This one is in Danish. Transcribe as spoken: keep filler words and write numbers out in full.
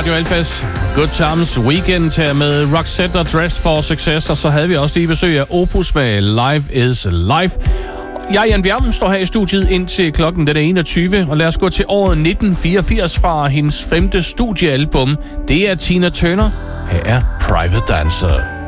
Radio Alphas Good Times Weekend med Roxette og Dressed for Success, og så havde vi også lige besøg af Opus med Live is Life. Jeg, Jan Bjerrum, står her i studiet indtil klokken den er enogtyve, og lad os gå til året nitten fireogfirs fra hendes femte studiealbum. Det er Tina Turner. Her er Private Dancer.